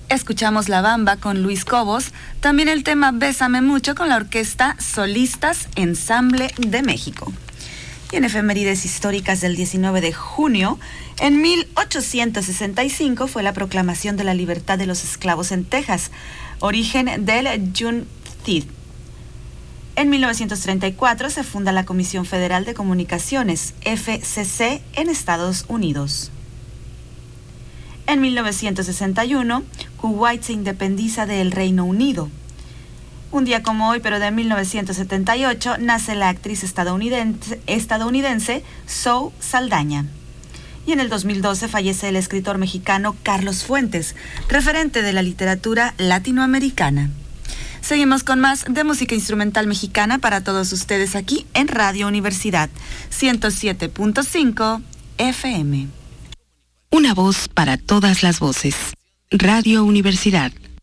Escuchamos La Bamba con Luis Cobos, también el tema Bésame Mucho con la orquesta Solistas Ensamble de México. Y en efemérides históricas del 19 de junio, en 1865 fue la proclamación de la libertad de los esclavos en Texas, origen del Juneteenth. En 1934 se funda la Comisión Federal de Comunicaciones, FCC, en Estados Unidos. En 1961, Kuwait se independiza del Reino Unido. Un día como hoy, pero de 1978, nace la actriz estadounidense Zoe Saldaña. Y en el 2012 fallece el escritor mexicano Carlos Fuentes, referente de la literatura latinoamericana. Seguimos con más de música instrumental mexicana para todos ustedes aquí en Radio Universidad 107.5 FM. Una voz para todas las voces. Radio Universidad